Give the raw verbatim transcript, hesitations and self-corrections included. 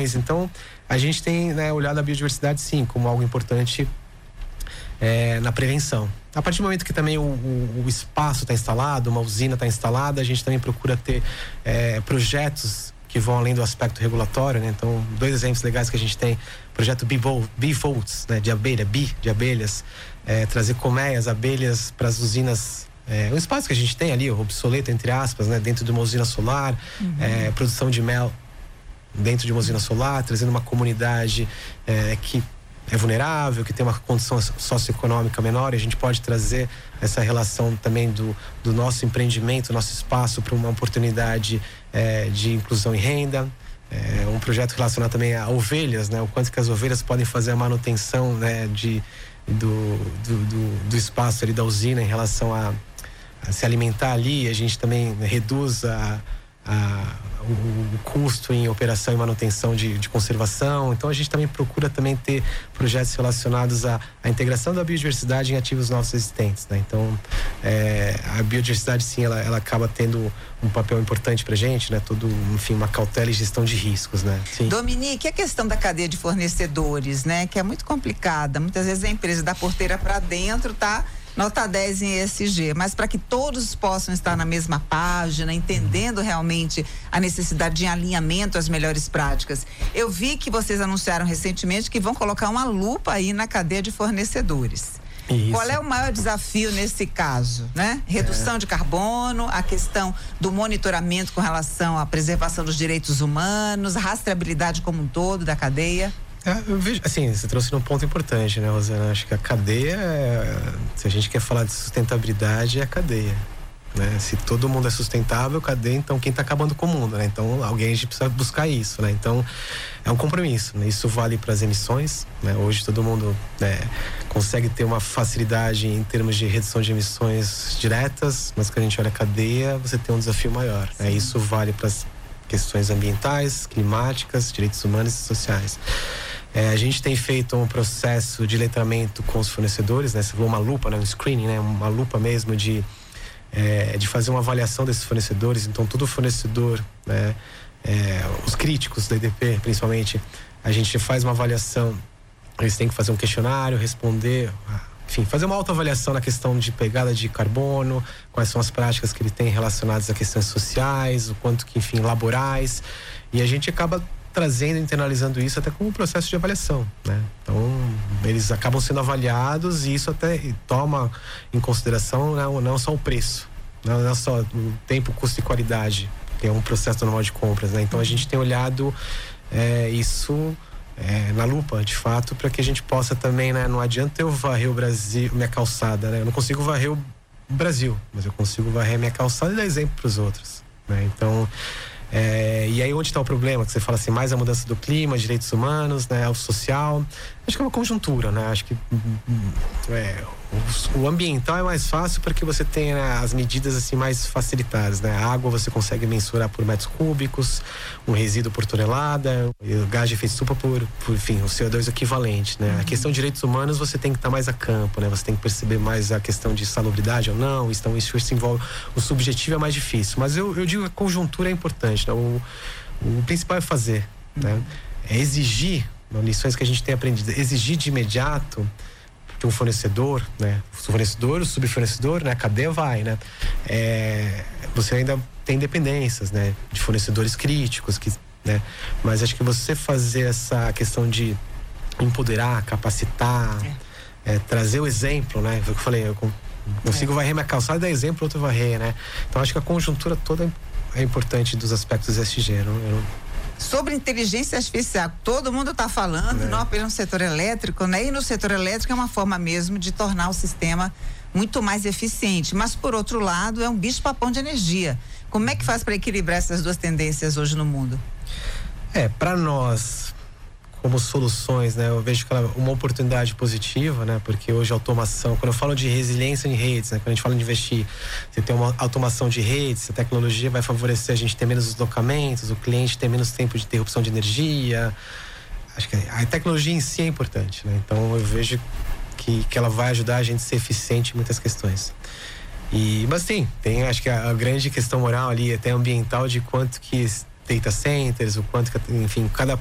emissões. Então, a gente tem, né, olhado a biodiversidade, sim, como algo importante é, na prevenção. A partir do momento que também o, o, o espaço está instalado, uma usina está instalada, a gente também procura ter é, projetos que vão além do aspecto regulatório, né? Então, dois exemplos legais que a gente tem: projeto Beefolds, né, de abelha, bi de abelhas, é, trazer colmeias, abelhas para as usinas. É, um espaço que a gente tem ali, obsoleto, entre aspas, né, dentro de uma usina solar, uhum. é, produção de mel dentro de uma usina solar, trazendo uma comunidade é, que é vulnerável, que tem uma condição socioeconômica menor, e a gente pode trazer essa relação também do, do nosso empreendimento, nosso espaço, para uma oportunidade é, de inclusão em renda. É, um projeto relacionado também a ovelhas, né? O quanto que as ovelhas podem fazer a manutenção, né, de, do, do, do, do espaço ali da usina em relação a, a se alimentar ali. A gente também reduz a A, o, o custo em operação e manutenção de, de conservação. Então a gente também procura também ter projetos relacionados à, à integração da biodiversidade em ativos novos existentes, né? Então é, a biodiversidade, sim, ela, ela acaba tendo um papel importante pra gente, né? Todo, enfim, uma cautela e gestão de riscos, né? Sim. Dominique, a questão da cadeia de fornecedores, né? Que é muito complicada. Muitas vezes a empresa da porteira para dentro tá nota dez em E S G, mas para que todos possam estar na mesma página, entendendo realmente a necessidade de alinhamento às melhores práticas. Eu vi que vocês anunciaram recentemente que vão colocar uma lupa aí na cadeia de fornecedores. Isso. Qual é o maior desafio nesse caso, né? Redução é. de carbono, a questão do monitoramento com relação à preservação dos direitos humanos, a rastreabilidade como um todo da cadeia. É, eu vejo, assim, você trouxe um ponto importante, né, Rosana? Acho que a cadeia, é, se a gente quer falar de sustentabilidade, é a cadeia, né? Se todo mundo é sustentável, cadeia, então quem está acabando com o mundo, né? Então alguém a gente precisa buscar isso, né? Então é um compromisso, né? Isso vale para as emissões, né? Hoje todo mundo, né, consegue ter uma facilidade em termos de redução de emissões diretas, mas quando a gente olha a cadeia, você tem um desafio maior, né? Isso vale para as questões ambientais, climáticas, direitos humanos e sociais. É, a gente tem feito um processo de letramento com os fornecedores, né? Você falou uma lupa, né? Um screening, né? Uma lupa mesmo de, é, de fazer uma avaliação desses fornecedores. Então, todo fornecedor, né? É, os críticos da E D P, principalmente, a gente faz uma avaliação. Eles têm que fazer um questionário, responder, enfim, fazer uma autoavaliação na questão de pegada de carbono, quais são as práticas que ele tem relacionadas a questões sociais, o quanto que, enfim, laborais. E a gente acaba trazendo, internalizando isso até como um processo de avaliação, né? Então, eles acabam sendo avaliados e isso até toma em consideração, né, não só o preço, não é só o tempo, custo e qualidade, que é um processo normal de compras, né? Então, a gente tem olhado é, isso é, na lupa, de fato, para que a gente possa também, né? Não adianta eu varrer o Brasil, minha calçada, né? Eu não consigo varrer o Brasil, mas eu consigo varrer minha calçada e dar exemplo para os outros, né? Então, É, e aí onde está o problema? Que você fala assim, mais a mudança do clima, direitos humanos, né, o social. Acho que é uma conjuntura, né? Acho que é, o, o ambiental é mais fácil porque você tem, né, as medidas assim mais facilitadas, né? A água você consegue mensurar por metros cúbicos, um resíduo por tonelada, o gás de efeito estufa por, por, enfim, o C O dois equivalente, né? Uhum. A questão de direitos humanos você tem que estar tá mais a campo, né? Você tem que perceber mais a questão de salubridade ou não. Então isso se envolve, o subjetivo é mais difícil, mas eu, eu digo que a conjuntura é importante, né? O, o principal é fazer, né? É exigir, lições que a gente tem aprendido, exigir de imediato que um fornecedor, né? O fornecedor, o subfornecedor, né? A cadeia vai, né? É, você ainda tem dependências, né? De fornecedores críticos, que, né? Mas acho que você fazer essa questão de empoderar, capacitar, é. É, trazer o exemplo, né? Foi o que eu falei, eu consigo é. varrer minha calçada e dar exemplo, outro varrer, né? Então acho que a conjuntura toda é importante dos aspectos S G, não? Eu, Sobre inteligência artificial, todo mundo está falando, é. não apenas no setor elétrico, né? E no setor elétrico é uma forma mesmo de tornar o sistema muito mais eficiente. Mas, por outro lado, é um bicho-papão de energia. Como é que faz para equilibrar essas duas tendências hoje no mundo? É, para nós, como soluções, né? Eu vejo que ela é uma oportunidade positiva, né? Porque hoje a automação, quando eu falo de resiliência em redes, né? Quando a gente fala de investir, você tem uma automação de redes, a tecnologia vai favorecer a gente ter menos deslocamentos, o cliente ter menos tempo de interrupção de energia. Acho que a tecnologia em si é importante, né? Então eu vejo que, que ela vai ajudar a gente a ser eficiente em muitas questões. E, mas sim, tem, acho que a, a grande questão moral ali, até ambiental, de quanto que data centers, o quanto que, enfim, cada